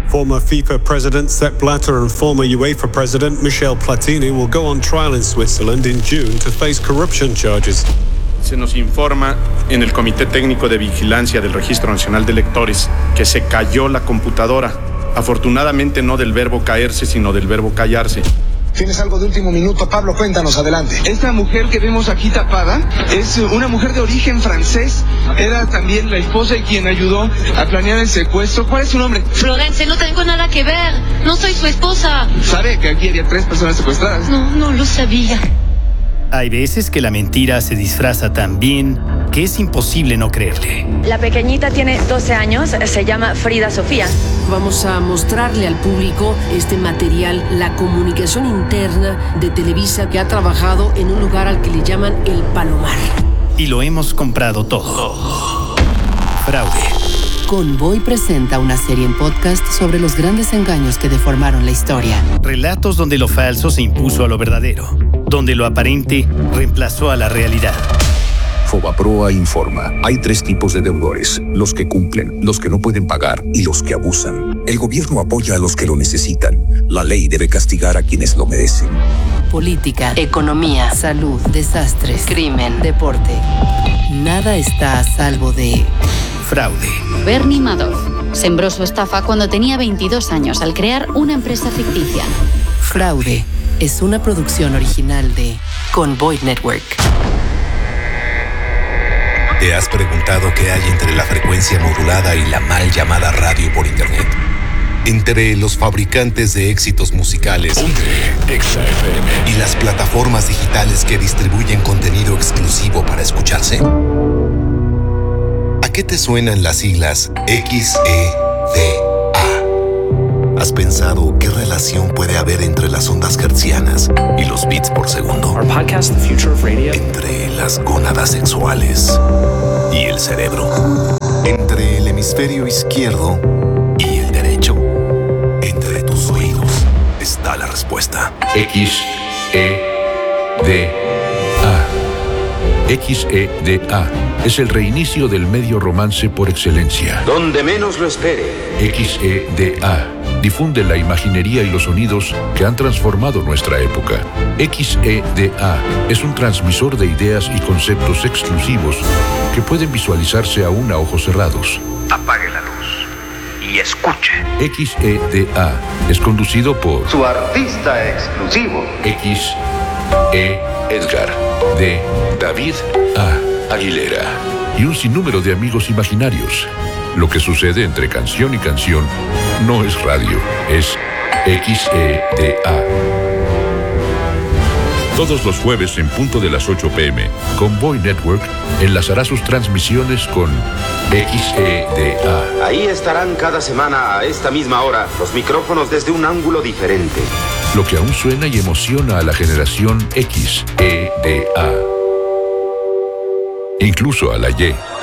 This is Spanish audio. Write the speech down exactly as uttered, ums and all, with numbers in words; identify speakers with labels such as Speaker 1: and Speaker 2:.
Speaker 1: Former FIFA President Sepp Blatter and former UEFA President Michel Platini will go on trial in Switzerland in June to face corruption charges.
Speaker 2: Se nos informa en el Comité Técnico de Vigilancia del Registro Nacional de Electores que se cayó la computadora. Afortunadamente no del verbo caerse, sino del verbo callarse.
Speaker 3: ¿Tienes algo de último minuto, Pablo? Cuéntanos, adelante.
Speaker 4: Esta mujer que vemos aquí tapada es una mujer de origen francés. Era también la esposa y quien ayudó a planear el secuestro. ¿Cuál es su nombre?
Speaker 5: Florence, no tengo nada que ver. No soy su esposa.
Speaker 4: ¿Sabe que aquí había tres personas secuestradas?
Speaker 5: No, no lo sabía.
Speaker 6: Hay veces que la mentira se disfraza tan bien que es imposible no creerle.
Speaker 7: La pequeñita tiene doce años, se llama Frida Sofía.
Speaker 8: Vamos a mostrarle al público este material, la comunicación interna de Televisa, que ha trabajado en un lugar al que le llaman El Palomar.
Speaker 6: Y lo hemos comprado todo. Fraude.
Speaker 9: Convoy presenta una serie en podcast sobre los grandes engaños que deformaron la historia.
Speaker 6: Relatos donde lo falso se impuso a lo verdadero, donde lo aparente reemplazó a la realidad.
Speaker 10: Fobaproa informa. Hay tres tipos de deudores: los que cumplen, los que no pueden pagar y los que abusan. El gobierno apoya a los que lo necesitan. La ley debe castigar a quienes lo merecen.
Speaker 9: Política, economía, salud, desastres, crimen, deporte. Nada está a salvo de...
Speaker 6: fraude.
Speaker 11: Bernie Madoff sembró su estafa cuando tenía veintidós años al crear una empresa ficticia.
Speaker 9: Fraude es una producción original de Convoy Network.
Speaker 12: ¿Te has preguntado qué hay entre la frecuencia modulada y la mal llamada radio por internet? Entre los fabricantes de éxitos musicales y las plataformas digitales que distribuyen contenido exclusivo para escucharse. ¿A qué te suenan las siglas X E D A? ¿Has pensado qué relación puede haber entre las ondas hertzianas y los bits por segundo?
Speaker 13: Our podcast, The Future of Radio.
Speaker 12: Entre las gónadas sexuales y el cerebro. Entre el hemisferio izquierdo y el derecho. Entre tus oídos está la respuesta.
Speaker 14: X E D A. X E D A es el reinicio del medio romance por excelencia.
Speaker 15: Donde menos lo espere.
Speaker 14: X E D A difunde la imaginería y los sonidos que han transformado nuestra época. X E D A es un transmisor de ideas y conceptos exclusivos que pueden visualizarse aún a ojos cerrados.
Speaker 15: Apague la luz y escuche.
Speaker 14: X E D A es conducido por
Speaker 15: su artista exclusivo.
Speaker 14: X E Edgar de David A. Aguilera y un sinnúmero de amigos imaginarios. Lo que sucede entre canción y canción no es radio, es X E D A. Todos los jueves en punto de las ocho pm, Convoy Network enlazará sus transmisiones con X E D A.
Speaker 15: Ahí estarán cada semana a esta misma hora los micrófonos desde un ángulo diferente.
Speaker 14: Lo que aún suena y emociona a la generación X E D A. Incluso a la Y.